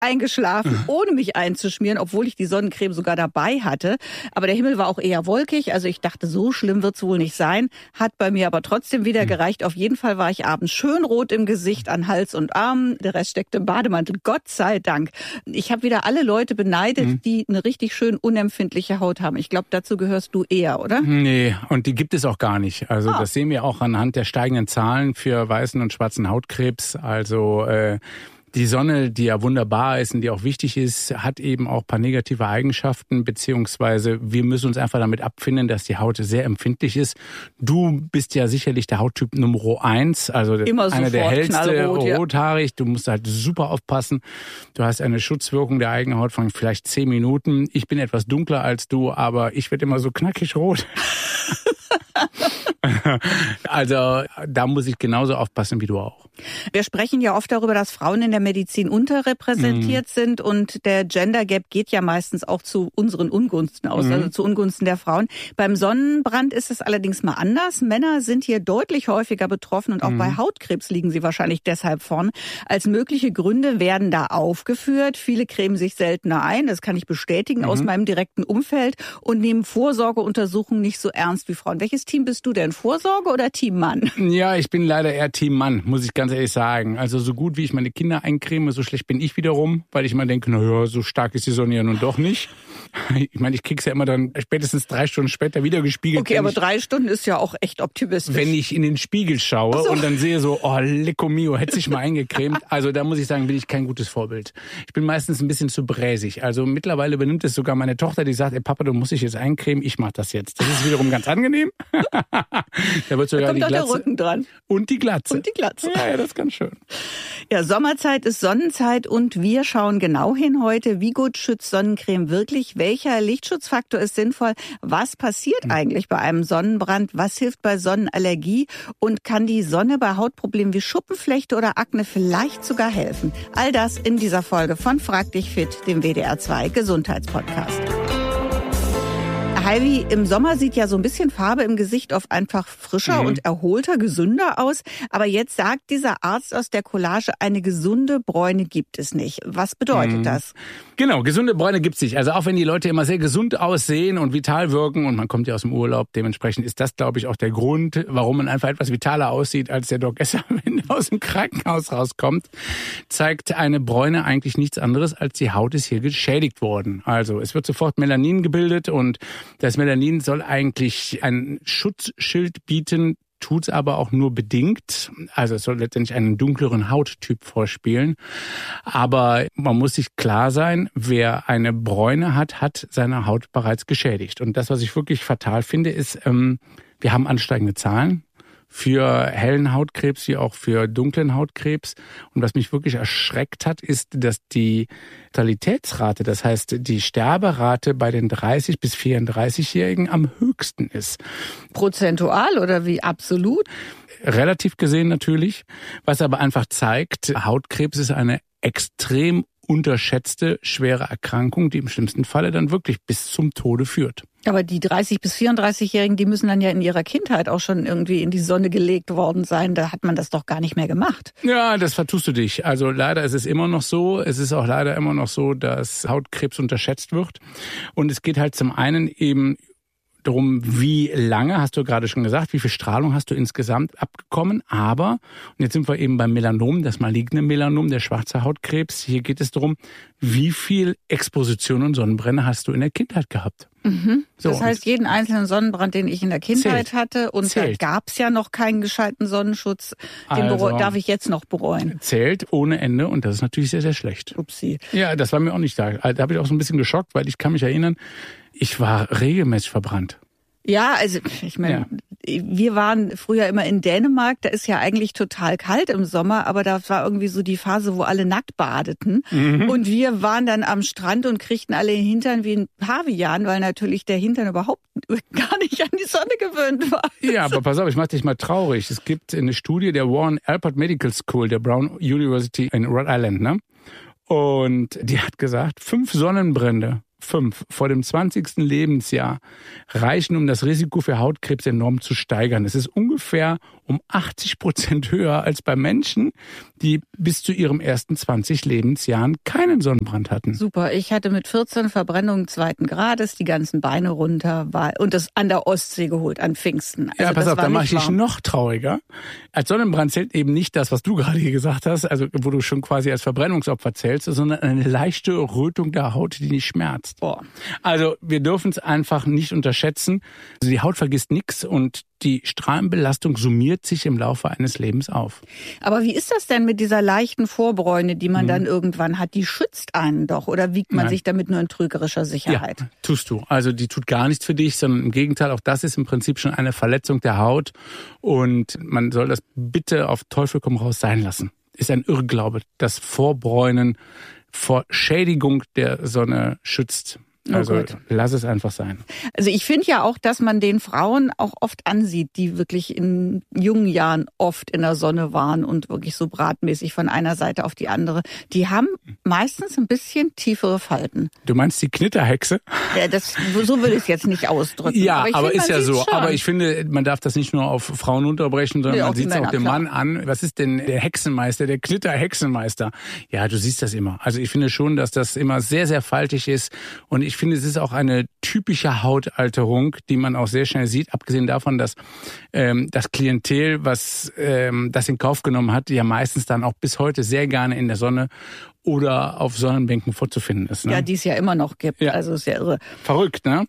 eingeschlafen, ohne mich einzuschmieren, obwohl ich die Sonnencreme sogar dabei hatte. Aber der Himmel war auch eher wolkig, also ich dachte, so schlimm wird's wohl nicht sein. Hat bei mir aber trotzdem wieder gereicht. Auf jeden Fall war ich abends schön rot im Gesicht, an Hals und Armen. Der Rest steckte im Bademantel, Gott sei Dank. Ich habe wieder alle Leute beneidet, die eine richtig schön unempfindliche Haut haben. Ich glaube, dazu gehörst du eher, oder? Nee, und die gibt es auch gar nicht. Also das sehen wir auch anhand der steigenden Zahlen für weißen und schwarzen Hautkrebs. Also die Sonne, die ja wunderbar ist und die auch wichtig ist, hat eben auch ein paar negative Eigenschaften, beziehungsweise wir müssen uns einfach damit abfinden, dass die Haut sehr empfindlich ist. Du bist ja sicherlich der Hauttyp Nummer 1, also einer der hellste, rothaarig. Du musst halt super aufpassen. Du hast eine Schutzwirkung der eigenen Haut von vielleicht 10 Minuten. Ich bin etwas dunkler als du, aber ich werde immer so knackig rot. Also da muss ich genauso aufpassen wie du auch. Wir sprechen ja oft darüber, dass Frauen in der Medizin unterrepräsentiert sind und der Gender Gap geht ja meistens auch zu unseren Ungunsten aus, also zu Ungunsten der Frauen. Beim Sonnenbrand ist es allerdings mal anders. Männer sind hier deutlich häufiger betroffen und auch bei Hautkrebs liegen sie wahrscheinlich deshalb vorn. Als mögliche Gründe werden da aufgeführt. Viele cremen sich seltener ein, das kann ich bestätigen aus meinem direkten Umfeld und nehmen Vorsorgeuntersuchungen nicht so ernst wie Frauen. Welches Team bist du denn? Vorsorge oder Team Mann? Ja, ich bin leider eher Team Mann, muss ich ganz ehrlich sagen. Also so gut wie ich meine Kinder eincreme, so schlecht bin ich wiederum, weil ich immer denke, naja, so stark ist die Sonne ja nun doch nicht. Ich meine, ich krieg's ja immer dann spätestens 3 Stunden später wieder gespiegelt. Okay, aber 3 Stunden ist ja auch echt optimistisch. Wenn ich in den Spiegel schaue und dann sehe so, oh, lecco mio, hätte sich mal eingecremt. Also da muss ich sagen, bin ich kein gutes Vorbild. Ich bin meistens ein bisschen zu bräsig. Also mittlerweile übernimmt es sogar meine Tochter, die sagt, ey Papa, du musst dich jetzt eincremen, ich mach das jetzt. Das ist wiederum ganz angenehm. Da wird sogar da kommt die auch Glatze der Rücken dran. Und die Glatze. Und die Glatze. Ja, das ist ganz schön. Ja, Sommerzeit ist Sonnenzeit und wir schauen genau hin heute, wie gut schützt Sonnencreme wirklich, welcher Lichtschutzfaktor ist sinnvoll, was passiert eigentlich bei einem Sonnenbrand, was hilft bei Sonnenallergie und kann die Sonne bei Hautproblemen wie Schuppenflechte oder Akne vielleicht sogar helfen. All das in dieser Folge von Frag dich fit, dem WDR 2 Gesundheitspodcast. Heidi, im Sommer sieht ja so ein bisschen Farbe im Gesicht oft einfach frischer und erholter, gesünder aus. Aber jetzt sagt dieser Arzt aus der Collage, eine gesunde Bräune gibt es nicht. Was bedeutet das? Genau, gesunde Bräune gibt's nicht. Also auch wenn die Leute immer sehr gesund aussehen und vital wirken und man kommt ja aus dem Urlaub, dementsprechend ist das, glaube ich, auch der Grund, warum man einfach etwas vitaler aussieht als der Doc Esser, wenn er aus dem Krankenhaus rauskommt, zeigt eine Bräune eigentlich nichts anderes, als die Haut ist hier geschädigt worden. Also es wird sofort Melanin gebildet und das Melanin soll eigentlich ein Schutzschild bieten, tut's aber auch nur bedingt. Also es soll letztendlich einen dunkleren Hauttyp vorspielen. Aber man muss sich klar sein, wer eine Bräune hat, hat seine Haut bereits geschädigt. Und das, was ich wirklich fatal finde, ist, wir haben ansteigende Zahlen für hellen Hautkrebs wie auch für dunklen Hautkrebs. Und was mich wirklich erschreckt hat, ist, dass die Mortalitätsrate, das heißt die Sterberate bei den 30- bis 34-Jährigen am höchsten ist. Prozentual oder wie absolut? Relativ gesehen natürlich. Was aber einfach zeigt, Hautkrebs ist eine extrem unterschätzte, schwere Erkrankung, die im schlimmsten Falle dann wirklich bis zum Tode führt. Aber die 30- bis 34-Jährigen, die müssen dann ja in ihrer Kindheit auch schon irgendwie in die Sonne gelegt worden sein. Da hat man das doch gar nicht mehr gemacht. Ja, das vertust du dich. Also leider ist es immer noch so. Es ist auch leider immer noch so, dass Hautkrebs unterschätzt wird. Und es geht halt zum einen eben darum, wie lange, hast du gerade schon gesagt, wie viel Strahlung hast du insgesamt abbekommen. Aber, und jetzt sind wir eben beim Melanom, das maligne Melanom, der schwarze Hautkrebs. Hier geht es darum, wie viel Exposition und Sonnenbrände hast du in der Kindheit gehabt. So, das heißt, jeden einzelnen Sonnenbrand, den ich in der Kindheit hatte, und da gab's ja noch keinen gescheiten Sonnenschutz, den darf ich jetzt noch bereuen. Zählt ohne Ende und das ist natürlich sehr, sehr schlecht. Upsi. Ja, das war mir auch nicht da. Da habe ich auch so ein bisschen geschockt, weil ich kann mich erinnern, ich war regelmäßig verbrannt. Ja, also ich meine, wir waren früher immer in Dänemark, da ist ja eigentlich total kalt im Sommer, aber da war irgendwie so die Phase, wo alle nackt badeten. Und wir waren dann am Strand und kriegten alle den Hintern wie ein Pavian, weil natürlich der Hintern überhaupt gar nicht an die Sonne gewöhnt war. Ja, aber pass auf, ich mach dich mal traurig. Es gibt eine Studie der Warren Alpert Medical School, der Brown University in Rhode Island, ne? Und die hat gesagt, 5 Sonnenbrände, 5 vor dem 20. Lebensjahr reichen, um das Risiko für Hautkrebs enorm zu steigern. Es ist ungefähr um 80% höher als bei Menschen, die bis zu ihrem ersten 20 Lebensjahren keinen Sonnenbrand hatten. Super, ich hatte mit 14 Verbrennungen 2. Grades, die ganzen Beine runter und das an der Ostsee geholt, an Pfingsten. Also ja, pass auf, da mache ich dich noch trauriger. Als Sonnenbrand zählt eben nicht das, was du gerade hier gesagt hast, also wo du schon quasi als Verbrennungsopfer zählst, sondern eine leichte Rötung der Haut, die nicht schmerzt. Boah. Also wir dürfen es einfach nicht unterschätzen. Also die Haut vergisst nichts und die Strahlenbelastung summiert sich im Laufe eines Lebens auf. Aber wie ist das denn mit dieser leichten Vorbräune, die man dann irgendwann hat? Die schützt einen doch oder wiegt man sich damit nur in trügerischer Sicherheit? Ja, tust du. Also die tut gar nichts für dich, sondern im Gegenteil, auch das ist im Prinzip schon eine Verletzung der Haut und man soll das bitte auf Teufel komm raus sein lassen. Ist ein Irrglaube, dass Vorbräunen vor Schädigung der Sonne schützt. Also lass es einfach sein. Also ich finde ja auch, dass man den Frauen auch oft ansieht, die wirklich in jungen Jahren oft in der Sonne waren und wirklich so bratmäßig von einer Seite auf die andere. Die haben meistens ein bisschen tiefere Falten. Du meinst die Knitterhexe? Ja, so will ich es jetzt nicht ausdrücken. Ja, aber ist ja so. Schon. Aber ich finde, man darf das nicht nur auf Frauen unterbrechen, sondern man sieht es auch dem Mann an. Was ist denn der Hexenmeister, der Knitterhexenmeister? Ja, du siehst das immer. Also ich finde schon, dass das immer sehr, sehr faltig ist und ich finde, es ist auch eine typische Hautalterung, die man auch sehr schnell sieht, abgesehen davon, dass das Klientel, was das in Kauf genommen hat, ja meistens dann auch bis heute sehr gerne in der Sonne oder auf Sonnenbänken vorzufinden ist. Ne? Ja, die es ja immer noch gibt. Ja. Also ist ja irre. Verrückt, ne?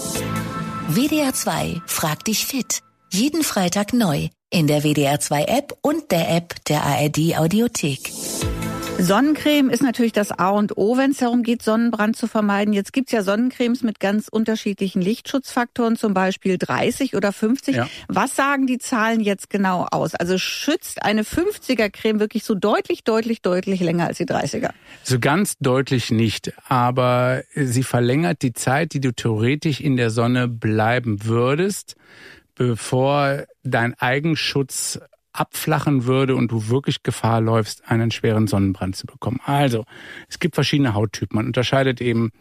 WDR 2 fragt dich fit. Jeden Freitag neu in der WDR 2 App und der App der ARD Audiothek. Sonnencreme ist natürlich das A und O, wenn es darum geht, Sonnenbrand zu vermeiden. Jetzt gibt's ja Sonnencremes mit ganz unterschiedlichen Lichtschutzfaktoren, zum Beispiel 30 oder 50. Ja. Was sagen die Zahlen jetzt genau aus? Also schützt eine 50er-Creme wirklich so deutlich länger als die 30er? So ganz deutlich nicht, aber sie verlängert die Zeit, die du theoretisch in der Sonne bleiben würdest, bevor dein Eigenschutz abflachen würde und du wirklich Gefahr läufst, einen schweren Sonnenbrand zu bekommen. Also, es gibt verschiedene Hauttypen. Man unterscheidet eben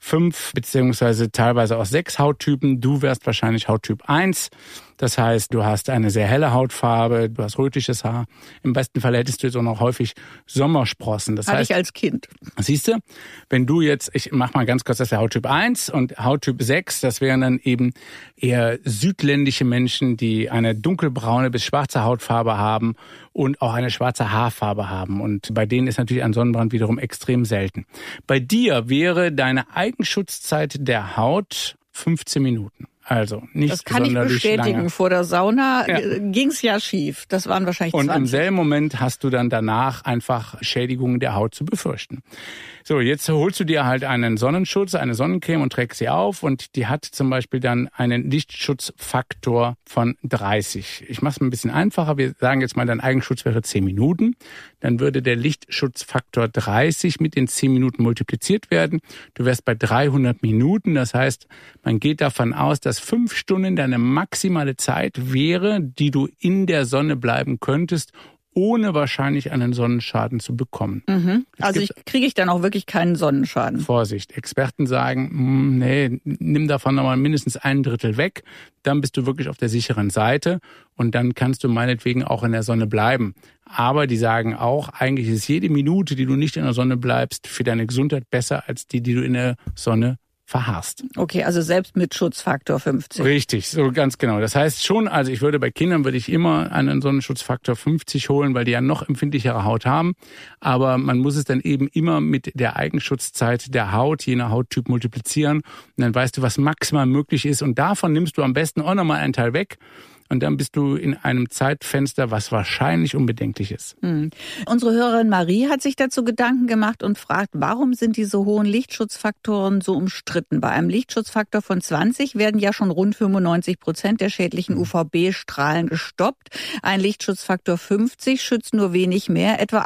5 beziehungsweise teilweise auch 6 Hauttypen. Du wärst wahrscheinlich Hauttyp 1. Das heißt, du hast eine sehr helle Hautfarbe, du hast rötliches Haar. Im besten Fall hättest du jetzt auch noch häufig Sommersprossen. Das heißt, ich als Kind. Siehst du, wenn du jetzt, ich mach mal ganz kurz, das wäre Hauttyp 1 und Hauttyp 6, das wären dann eben eher südländische Menschen, die eine dunkelbraune bis schwarze Hautfarbe haben und auch eine schwarze Haarfarbe haben. Und bei denen ist natürlich ein Sonnenbrand wiederum extrem selten. Bei dir wäre deine Eigenschutzzeit der Haut 15 Minuten. Also nicht das kann ich bestätigen. Lange. Vor der Sauna ging's ja schief. Das waren wahrscheinlich 20. Und im selben Moment hast du dann danach einfach Schädigungen der Haut zu befürchten. So, jetzt holst du dir halt einen Sonnenschutz, eine Sonnencreme und trägst sie auf und die hat zum Beispiel dann einen Lichtschutzfaktor von 30. Ich mache es ein bisschen einfacher. Wir sagen jetzt mal, dein Eigenschutz wäre 10 Minuten. Dann würde der Lichtschutzfaktor 30 mit den 10 Minuten multipliziert werden. Du wärst bei 300 Minuten. Das heißt, man geht davon aus, dass 5 Stunden deine maximale Zeit wäre, die du in der Sonne bleiben könntest, ohne wahrscheinlich einen Sonnenschaden zu bekommen. Mhm. Also kriege ich dann auch wirklich keinen Sonnenschaden? Vorsicht, Experten sagen, nee, nimm davon nochmal mindestens 1/3 weg, dann bist du wirklich auf der sicheren Seite und dann kannst du meinetwegen auch in der Sonne bleiben. Aber die sagen auch, eigentlich ist jede Minute, die du nicht in der Sonne bleibst, für deine Gesundheit besser als die du in der Sonne verharrst. Okay, also selbst mit Schutzfaktor 50. Richtig, so ganz genau. Das heißt schon, also bei Kindern würde ich immer einen Sonnenschutzfaktor 50 holen, weil die ja noch empfindlichere Haut haben. Aber man muss es dann eben immer mit der Eigenschutzzeit der Haut, je nach Hauttyp multiplizieren. Und dann weißt du, was maximal möglich ist. Und davon nimmst du am besten auch nochmal einen Teil weg. Und dann bist du in einem Zeitfenster, was wahrscheinlich unbedenklich ist. Unsere Hörerin Marie hat sich dazu Gedanken gemacht und fragt, warum sind diese hohen Lichtschutzfaktoren so umstritten? Bei einem Lichtschutzfaktor von 20 werden ja schon rund 95% der schädlichen UVB-Strahlen gestoppt. Ein Lichtschutzfaktor 50 schützt nur wenig mehr, etwa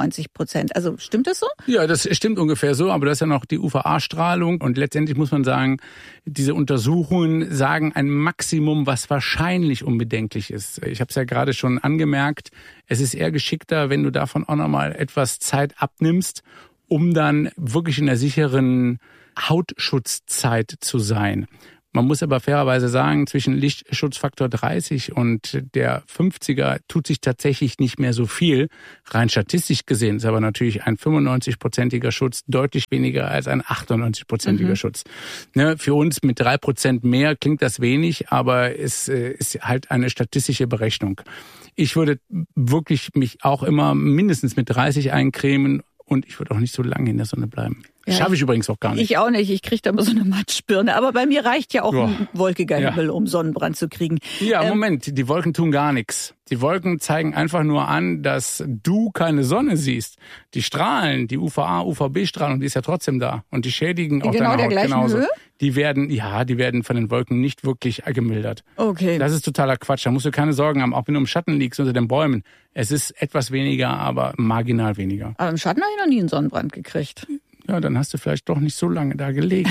98%. Also stimmt das so? Ja, das stimmt ungefähr so, aber das ist ja noch die UVA-Strahlung. Und letztendlich muss man sagen, diese Untersuchungen sagen ein Maximum, was wahrscheinlich unbedenklich ist. Ich habe es ja gerade schon angemerkt, es ist eher geschickter, wenn du davon auch nochmal etwas Zeit abnimmst, um dann wirklich in der sicheren Hautschutzzeit zu sein. Man muss aber fairerweise sagen, zwischen Lichtschutzfaktor 30 und der 50er tut sich tatsächlich nicht mehr so viel. Rein statistisch gesehen ist aber natürlich ein 95-prozentiger Schutz deutlich weniger als ein 98-prozentiger Schutz. Ne, für uns mit 3% mehr klingt das wenig, aber es ist halt eine statistische Berechnung. Ich würde wirklich mich auch immer mindestens mit 30 eincremen und ich würde auch nicht so lange in der Sonne bleiben. Ja, schaffe ich übrigens auch gar nicht. Ich auch nicht. Ich kriege da immer so eine Matschbirne. Aber bei mir reicht ja auch ein wolkiger Himmel, um Sonnenbrand zu kriegen. Ja, Moment. Die Wolken tun gar nichts. Die Wolken zeigen einfach nur an, dass du keine Sonne siehst. Die Strahlen, die UVA, UVB-Strahlung, die ist ja trotzdem da. Und die schädigen auch deine Haut genauso. Höhe? Die werden von den Wolken nicht wirklich gemildert. Okay. Das ist totaler Quatsch. Da musst du keine Sorgen haben, auch wenn du im Schatten liegst unter den Bäumen. Es ist etwas weniger, aber marginal weniger. Aber im Schatten habe ich noch nie einen Sonnenbrand gekriegt. Ja, dann hast du vielleicht doch nicht so lange da gelegen.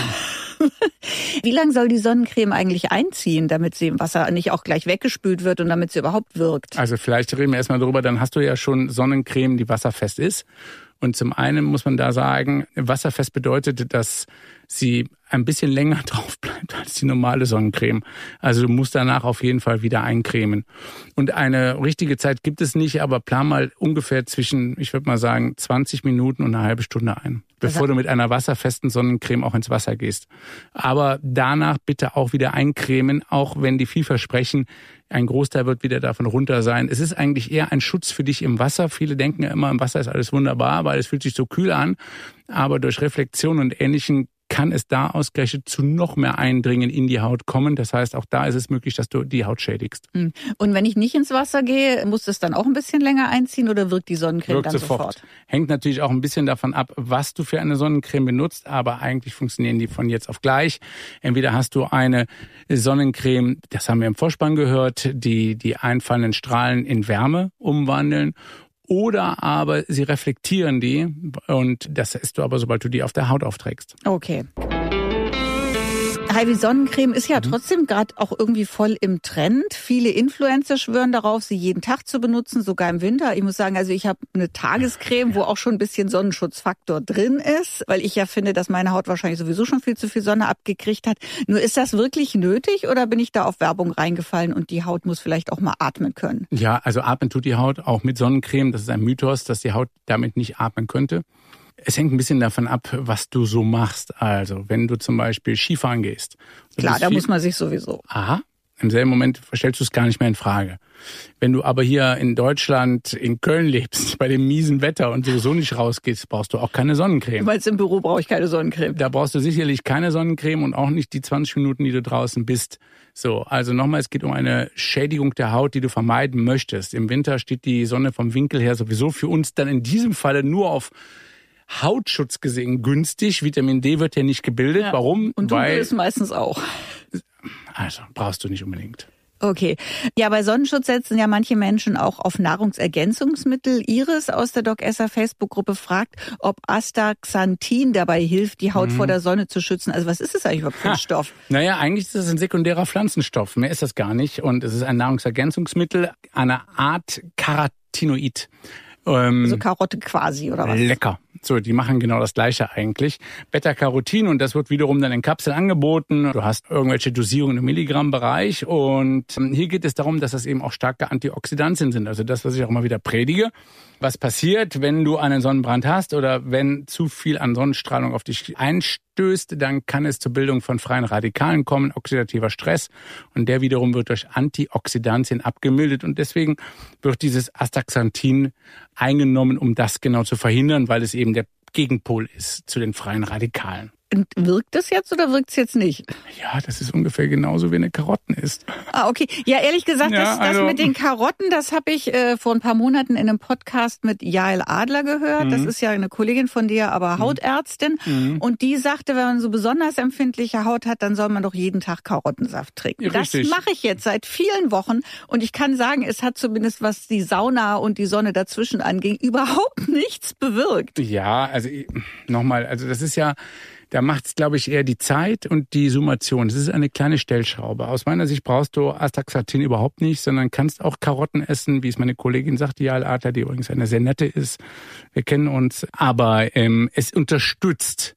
Wie lange soll die Sonnencreme eigentlich einziehen, damit sie im Wasser nicht auch gleich weggespült wird und damit sie überhaupt wirkt? Also vielleicht reden wir erstmal drüber, dann hast du ja schon Sonnencreme, die wasserfest ist. Und zum einen muss man da sagen, wasserfest bedeutet, dass sie ein bisschen länger drauf bleibt als die normale Sonnencreme. Also du musst danach auf jeden Fall wieder eincremen. Und eine richtige Zeit gibt es nicht, aber plan mal ungefähr zwischen, ich würde mal sagen, 20 Minuten und eine halbe Stunde ein, bevor du mit einer wasserfesten Sonnencreme auch ins Wasser gehst. Aber danach bitte auch wieder eincremen, auch wenn die viel versprechen. Ein Großteil wird wieder davon runter sein. Es ist eigentlich eher ein Schutz für dich im Wasser. Viele denken ja immer, im Wasser ist alles wunderbar, weil es fühlt sich so kühl an. Aber durch Reflexion und Ähnlichem kann es da ausgerechnet zu noch mehr Eindringen in die Haut kommen. Das heißt, auch da ist es möglich, dass du die Haut schädigst. Und wenn ich nicht ins Wasser gehe, muss es dann auch ein bisschen länger einziehen oder wirkt die Sonnencreme dann sofort? Hängt natürlich auch ein bisschen davon ab, was du für eine Sonnencreme benutzt, aber eigentlich funktionieren die von jetzt auf gleich. Entweder hast du eine Sonnencreme, das haben wir im Vorspann gehört, die einfallenden Strahlen in Wärme umwandeln. Oder aber sie reflektieren die und das isst du aber, sobald du die auf der Haut aufträgst. Okay. Heidi, Sonnencreme ist ja trotzdem gerade auch irgendwie voll im Trend. Viele Influencer schwören darauf, sie jeden Tag zu benutzen, sogar im Winter. Ich muss sagen, also ich habe eine Tagescreme, wo auch schon ein bisschen Sonnenschutzfaktor drin ist, weil ich ja finde, dass meine Haut wahrscheinlich sowieso schon viel zu viel Sonne abgekriegt hat. Nur ist das wirklich nötig oder bin ich da auf Werbung reingefallen und die Haut muss vielleicht auch mal atmen können? Ja, also atmen tut die Haut auch mit Sonnencreme. Das ist ein Mythos, dass die Haut damit nicht atmen könnte. Es hängt ein bisschen davon ab, was du so machst. Also, wenn du zum Beispiel Skifahren gehst. Klar, da muss man sich sowieso. Aha. Im selben Moment stellst du es gar nicht mehr in Frage. Wenn du aber hier in Deutschland, in Köln lebst, bei dem miesen Wetter und sowieso nicht rausgehst, brauchst du auch keine Sonnencreme. Weil im Büro brauche ich keine Sonnencreme. Da brauchst du sicherlich keine Sonnencreme und auch nicht die 20 Minuten, die du draußen bist. So, also nochmal, es geht um eine Schädigung der Haut, die du vermeiden möchtest. Im Winter steht die Sonne vom Winkel her sowieso für uns dann in diesem Falle nur auf Hautschutz gesehen günstig. Vitamin D wird ja nicht gebildet. Ja. Warum? Und dunkel ist meistens auch. Also brauchst du nicht unbedingt. Okay. Ja, bei Sonnenschutz setzen ja manche Menschen auch auf Nahrungsergänzungsmittel. Iris aus der Doc Esser Facebook-Gruppe fragt, ob Astaxanthin dabei hilft, die Haut vor der Sonne zu schützen. Also was ist das eigentlich überhaupt für ein Stoff? Naja, eigentlich ist es ein sekundärer Pflanzenstoff. Mehr ist das gar nicht. Und es ist ein Nahrungsergänzungsmittel, eine Art Carotinoid. Also Karotte quasi, oder was? Lecker. So, die machen genau das Gleiche eigentlich. Beta-Carotin und das wird wiederum dann in Kapseln angeboten. Du hast irgendwelche Dosierungen im Milligrammbereich und hier geht es darum, dass das eben auch starke Antioxidantien sind. Also das, was ich auch immer wieder predige. Was passiert, wenn du einen Sonnenbrand hast oder wenn zu viel an Sonnenstrahlung auf dich einstößt, dann kann es zur Bildung von freien Radikalen kommen, oxidativer Stress und der wiederum wird durch Antioxidantien abgemildert und deswegen wird dieses Astaxanthin eingenommen, um das genau zu verhindern, weil es eben der Gegenpol ist zu den freien Radikalen. Und wirkt das jetzt oder wirkt es jetzt nicht? Ja, das ist ungefähr genauso wie eine Karotten ist. Ah, okay. Ja, ehrlich gesagt, ja, das mit den Karotten, das habe ich vor ein paar Monaten in einem Podcast mit Jael Adler gehört. Das ist ja eine Kollegin von dir, aber Hautärztin. Und die sagte, wenn man so besonders empfindliche Haut hat, dann soll man doch jeden Tag Karottensaft trinken. Ja, das mache ich jetzt seit vielen Wochen. Und ich kann sagen, es hat zumindest, was die Sauna und die Sonne dazwischen anging, überhaupt nichts bewirkt. Ja, also nochmal, also das ist ja... Da macht's, glaube ich, eher die Zeit und die Summation. Das ist eine kleine Stellschraube. Aus meiner Sicht brauchst du Astaxanthin überhaupt nicht, sondern kannst auch Karotten essen, wie es meine Kollegin sagt, die Jael Adler, die übrigens eine sehr nette ist. Wir kennen uns. Aber es unterstützt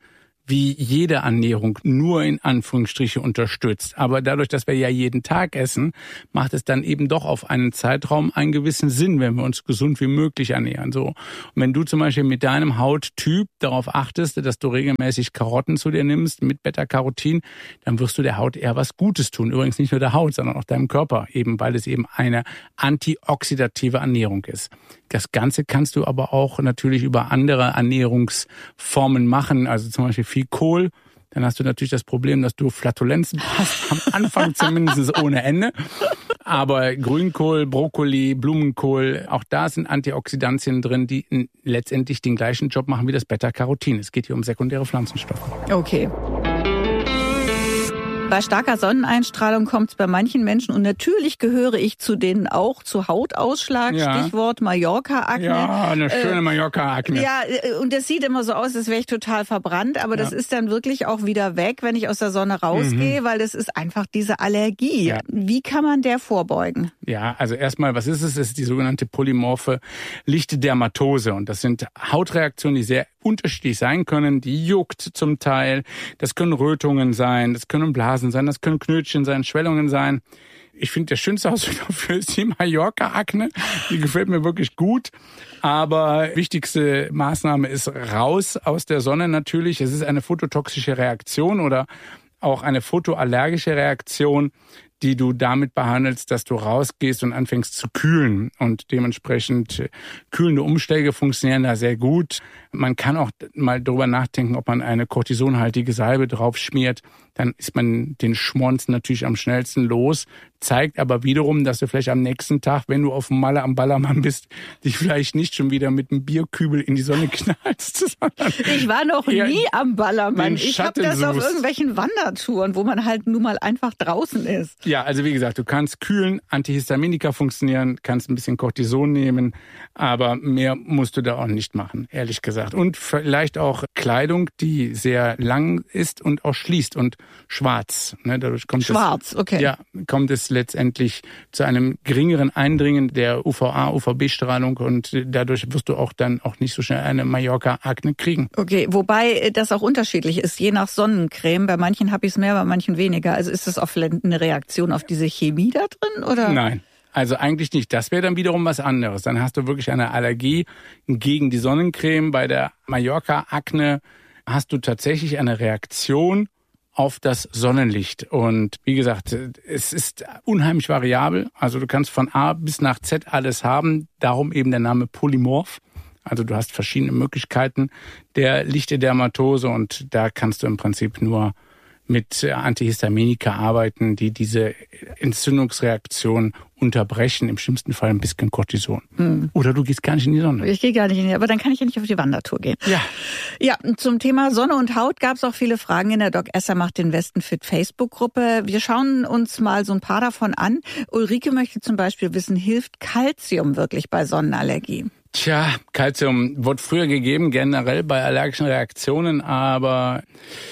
wie jede Ernährung nur in Anführungsstriche unterstützt. Aber dadurch, dass wir ja jeden Tag essen, macht es dann eben doch auf einen Zeitraum einen gewissen Sinn, wenn wir uns gesund wie möglich ernähren. So. Und wenn du zum Beispiel mit deinem Hauttyp darauf achtest, dass du regelmäßig Karotten zu dir nimmst mit Beta-Carotin, dann wirst du der Haut eher was Gutes tun. Übrigens nicht nur der Haut, sondern auch deinem Körper, eben weil es eben eine antioxidative Ernährung ist. Das Ganze kannst du aber auch natürlich über andere Ernährungsformen machen, also zum Beispiel viel Kohl. Dann hast du natürlich das Problem, dass du Flatulenzen hast, am Anfang zumindest ohne Ende. Aber Grünkohl, Brokkoli, Blumenkohl, auch da sind Antioxidantien drin, die letztendlich den gleichen Job machen wie das Beta-Carotin. Es geht hier um sekundäre Pflanzenstoffe. Okay. Bei starker Sonneneinstrahlung kommt es bei manchen Menschen, und natürlich gehöre ich zu denen auch, zu Hautausschlag, ja. Stichwort Mallorca-Akne. Ja, eine schöne Mallorca-Akne. Ja, und das sieht immer so aus, als wäre ich total verbrannt, aber das ist dann wirklich auch wieder weg, wenn ich aus der Sonne rausgehe, weil das ist einfach diese Allergie. Ja. Wie kann man der vorbeugen? Ja, also erstmal, was ist es? Es ist die sogenannte polymorphe Lichtdermatose, und das sind Hautreaktionen, die sehr unterschiedlich sein können. Die juckt zum Teil, das können Rötungen sein, das können Blasen sein, das können Knötchen sein, Schwellungen sein. Ich finde, der schönste Ausdruck dafür ist die Mallorca-Akne. Die gefällt mir wirklich gut. Aber wichtigste Maßnahme ist raus aus der Sonne natürlich. Es ist eine phototoxische Reaktion oder auch eine photoallergische Reaktion, die du damit behandelst, dass du rausgehst und anfängst zu kühlen. Und dementsprechend kühlende Umschläge funktionieren da sehr gut. Man kann auch mal darüber nachdenken, ob man eine kortisonhaltige Salbe drauf schmiert. Dann ist man den Schmonz natürlich am schnellsten los. Zeigt aber wiederum, dass du vielleicht am nächsten Tag, wenn du auf Malle am Ballermann bist, dich vielleicht nicht schon wieder mit einem Bierkübel in die Sonne knallst. Ich war noch nie am Ballermann. Ich habe das auf irgendwelchen Wandertouren, wo man halt nun mal einfach draußen ist. Ja, also wie gesagt, du kannst kühlen, Antihistaminika funktionieren, kannst ein bisschen Cortison nehmen, aber mehr musst du da auch nicht machen, ehrlich gesagt. Und vielleicht auch Kleidung, die sehr lang ist und auch schließt und schwarz. Ne, dadurch kommt schwarz, okay. Ja, kommt es letztendlich zu einem geringeren Eindringen der UVA, UVB-Strahlung, und dadurch wirst du auch dann auch nicht so schnell eine Mallorca-Akne kriegen. Okay, wobei das auch unterschiedlich ist, je nach Sonnencreme. Bei manchen habe ich es mehr, bei manchen weniger. Also ist das auch vielleicht eine Reaktion auf diese Chemie da drin, oder? Nein. Also eigentlich nicht. Das wäre dann wiederum was anderes. Dann hast du wirklich eine Allergie gegen die Sonnencreme. Bei der Mallorca-Akne hast du tatsächlich eine Reaktion auf das Sonnenlicht. Und wie gesagt, es ist unheimlich variabel. Also du kannst von A bis nach Z alles haben. Darum eben der Name Polymorph. Also du hast verschiedene Möglichkeiten der Lichtdermatose, und da kannst du im Prinzip nur mit Antihistaminika arbeiten, die diese Entzündungsreaktion unterbrechen, im schlimmsten Fall ein bisschen Cortison. Oder du gehst gar nicht in die Sonne. Ich gehe gar nicht in die Sonne, aber dann kann ich ja nicht auf die Wandertour gehen. Ja. Ja, zum Thema Sonne und Haut gab es auch viele Fragen in der Doc Esser macht den Westen fit Facebook-Gruppe. Wir schauen uns mal so ein paar davon an. Ulrike möchte zum Beispiel wissen, hilft Calcium wirklich bei Sonnenallergie? Tja, Calcium wird früher gegeben, generell bei allergischen Reaktionen, aber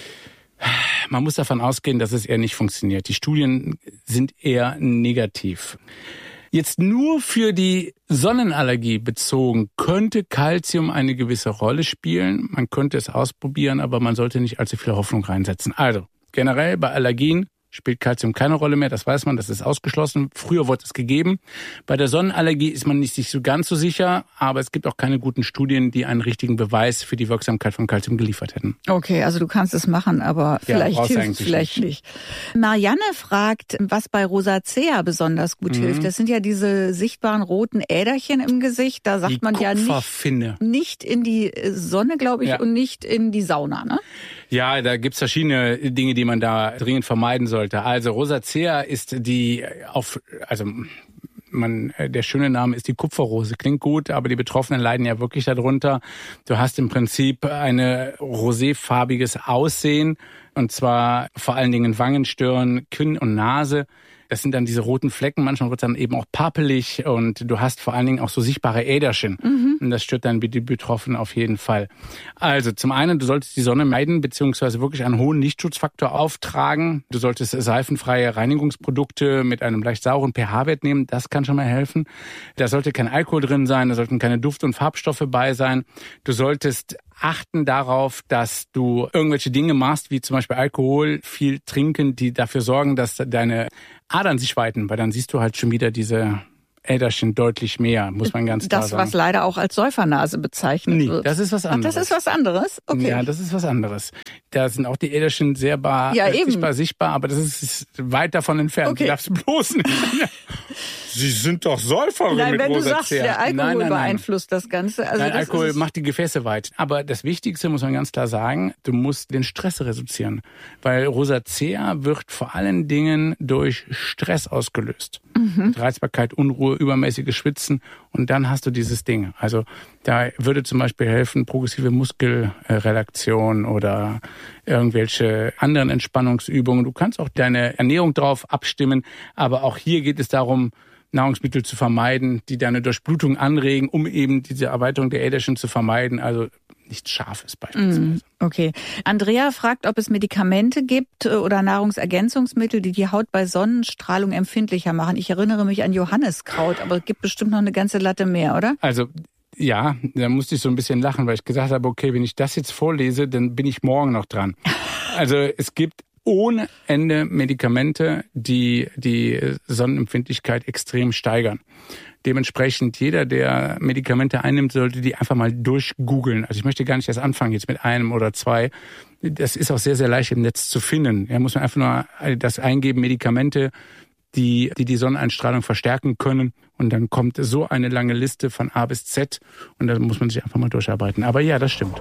man muss davon ausgehen, dass es eher nicht funktioniert. Die Studien sind eher negativ. Jetzt nur für die Sonnenallergie bezogen könnte Calcium eine gewisse Rolle spielen. Man könnte es ausprobieren, aber man sollte nicht allzu viel Hoffnung reinsetzen. Also generell bei Allergien spielt Calcium keine Rolle mehr, das weiß man, das ist ausgeschlossen. Früher wurde es gegeben. Bei der Sonnenallergie ist man nicht sich so ganz so sicher, aber es gibt auch keine guten Studien, die einen richtigen Beweis für die Wirksamkeit von Calcium geliefert hätten. Okay, also du kannst es machen, aber vielleicht hilft es vielleicht nicht. Marianne fragt, was bei Rosacea besonders gut hilft. Das sind ja diese sichtbaren roten Äderchen im Gesicht. Da sagt man ja nicht in die Sonne, glaube ich, und nicht in die Sauna, ne? Ja, da gibt's verschiedene Dinge, die man da dringend vermeiden sollte. Also Rosacea ist der schöne Name ist die Kupferrose. Klingt gut, aber die Betroffenen leiden ja wirklich darunter. Du hast im Prinzip eine roséfarbiges Aussehen, und zwar vor allen Dingen Wangen, Stirn, Kinn und Nase. Das sind dann diese roten Flecken, manchmal wird es dann eben auch papelig, und du hast vor allen Dingen auch so sichtbare Äderchen. Und das stört dann die Betroffenen auf jeden Fall. Also zum einen, du solltest die Sonne meiden, beziehungsweise wirklich einen hohen Lichtschutzfaktor auftragen. Du solltest seifenfreie Reinigungsprodukte mit einem leicht sauren pH-Wert nehmen, das kann schon mal helfen. Da sollte kein Alkohol drin sein, da sollten keine Duft- und Farbstoffe bei sein. Du solltest achten darauf, dass du irgendwelche Dinge machst, wie zum Beispiel Alkohol, viel trinken, die dafür sorgen, dass deine Adern sich weiten, weil dann siehst du halt schon wieder diese Äderchen deutlich mehr, muss man ganz klar sagen. Das, was leider auch als Säufernase bezeichnet wird. Das ist was anderes. Ach, das ist was anderes? Okay. Ja, das ist was anderes. Da sind auch die Äderchen sehr sichtbar, aber das ist weit davon entfernt. Okay. Du darfst bloß nicht. Sie sind doch Säuferin mit Rosacea. Nein, wenn du sagst, der Alkohol beeinflusst das Ganze. Also nein, Alkohol macht die Gefäße weit. Aber das Wichtigste, muss man ganz klar sagen, du musst den Stress reduzieren. Weil Rosacea wird vor allen Dingen durch Stress ausgelöst. Reizbarkeit, Unruhe, übermäßiges Schwitzen und dann hast du dieses Ding. Also da würde zum Beispiel helfen progressive Muskelrelaktion oder irgendwelche anderen Entspannungsübungen. Du kannst auch deine Ernährung drauf abstimmen, aber auch hier geht es darum, Nahrungsmittel zu vermeiden, die deine Durchblutung anregen, um eben diese Erweiterung der Äderchen zu vermeiden. Also nichts Scharfes beispielsweise. Okay. Andrea fragt, ob es Medikamente gibt oder Nahrungsergänzungsmittel, die die Haut bei Sonnenstrahlung empfindlicher machen. Ich erinnere mich an Johanniskraut, aber es gibt bestimmt noch eine ganze Latte mehr, oder? Also ja, da musste ich so ein bisschen lachen, weil ich gesagt habe, okay, wenn ich das jetzt vorlese, dann bin ich morgen noch dran. Also es gibt ohne Ende Medikamente, die die Sonnenempfindlichkeit extrem steigern. Dementsprechend jeder, der Medikamente einnimmt, sollte die einfach mal durchgoogeln. Also ich möchte gar nicht erst anfangen jetzt mit einem oder zwei. Das ist auch sehr, sehr leicht im Netz zu finden. Ja, muss man einfach nur das eingeben, Medikamente, die Sonneneinstrahlung verstärken können. Und dann kommt so eine lange Liste von A bis Z. Und da muss man sich einfach mal durcharbeiten. Aber ja, das stimmt.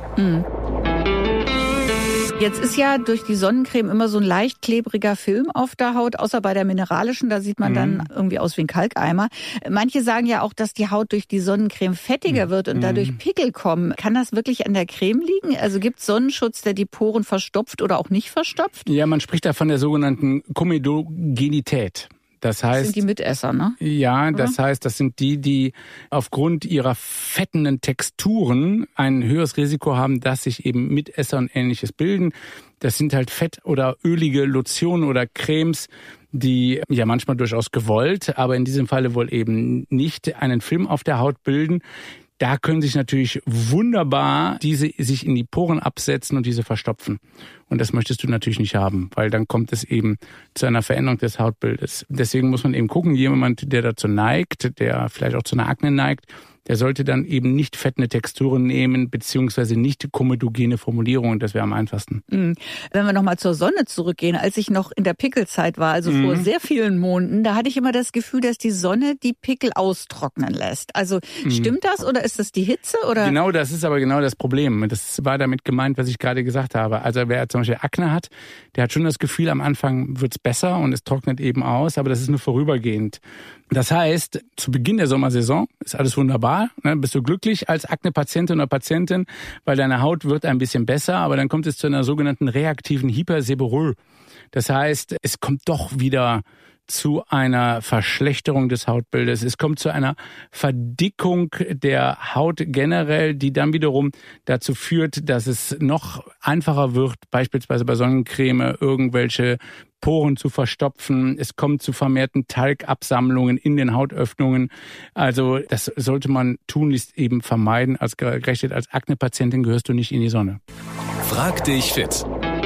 Jetzt ist ja durch die Sonnencreme immer so ein leicht klebriger Film auf der Haut, außer bei der mineralischen, da sieht man dann irgendwie aus wie ein Kalkeimer. Manche sagen ja auch, dass die Haut durch die Sonnencreme fettiger wird und dadurch Pickel kommen. Kann das wirklich an der Creme liegen? Also gibt es Sonnenschutz, der die Poren verstopft oder auch nicht verstopft? Ja, man spricht da von der sogenannten Komedogenität. Das heißt, sind die Mitesser, ne? Ja, das heißt, das sind die aufgrund ihrer fettenden Texturen ein höheres Risiko haben, dass sich eben Mitesser und Ähnliches bilden. Das sind halt fett- oder ölige Lotionen oder Cremes, die ja manchmal durchaus gewollt, aber in diesem Falle wohl eben nicht einen Film auf der Haut bilden. Da können sich natürlich wunderbar diese sich in die Poren absetzen und diese verstopfen. Und das möchtest du natürlich nicht haben, weil dann kommt es eben zu einer Veränderung des Hautbildes. Deswegen muss man eben gucken, jemand, der dazu neigt, der vielleicht auch zu einer Akne neigt, der sollte dann eben nicht fettende Texturen nehmen, beziehungsweise nicht komedogene Formulierungen. Das wäre am einfachsten. Wenn wir nochmal zur Sonne zurückgehen, als ich noch in der Pickelzeit war, also vor sehr vielen Monaten, da hatte ich immer das Gefühl, dass die Sonne die Pickel austrocknen lässt. Also stimmt das oder ist das die Hitze? Oder? Genau, das ist aber genau das Problem. Das war damit gemeint, was ich gerade gesagt habe. Also wer zum Beispiel Akne hat, der hat schon das Gefühl, am Anfang wird's besser und es trocknet eben aus, aber das ist nur vorübergehend. Das heißt, zu Beginn der Sommersaison ist alles wunderbar, ne? Bist du glücklich als Akne-Patientin oder Patientin, weil deine Haut wird ein bisschen besser, aber dann kommt es zu einer sogenannten reaktiven Hyperseborrhoe. Das heißt, es kommt doch wieder zu einer Verschlechterung des Hautbildes. Es kommt zu einer Verdickung der Haut generell, die dann wiederum dazu führt, dass es noch einfacher wird, beispielsweise bei Sonnencreme irgendwelche Poren zu verstopfen. Es kommt zu vermehrten Talgabsammlungen in den Hautöffnungen. Also das sollte man tunlichst eben vermeiden. Als gerechnet als Akne-Patientin gehörst du nicht in die Sonne. Frag dich fit.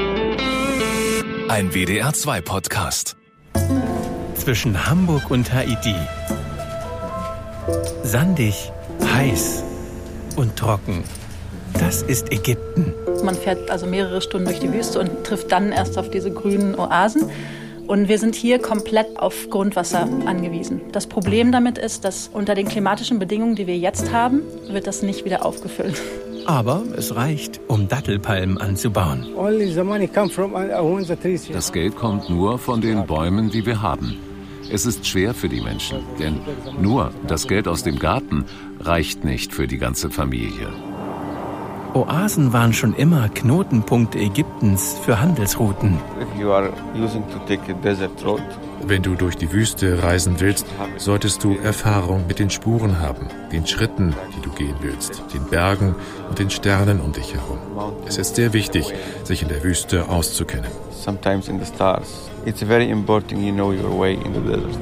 Ein WDR2-Podcast. Zwischen Hamburg und Haiti. Sandig, heiß und trocken. Das ist Ägypten. Man fährt also mehrere Stunden durch die Wüste und trifft dann erst auf diese grünen Oasen. Und wir sind hier komplett auf Grundwasser angewiesen. Das Problem damit ist, dass unter den klimatischen Bedingungen, die wir jetzt haben, wird das nicht wieder aufgefüllt. Aber es reicht, um Dattelpalmen anzubauen. Das Geld kommt nur von den Bäumen, die wir haben. Es ist schwer für die Menschen, denn nur das Geld aus dem Garten reicht nicht für die ganze Familie. Oasen waren schon immer Knotenpunkte Ägyptens für Handelsrouten. Wenn du durch die Wüste reisen willst, solltest du Erfahrung mit den Spuren haben, den Schritten, die du gehen willst, den Bergen und den Sternen um dich herum. Es ist sehr wichtig, sich in der Wüste auszukennen. It's very important you know your way in the desert.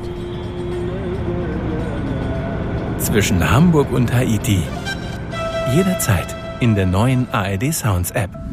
Zwischen Hamburg und Haiti. Jederzeit in der neuen ARD Sounds App.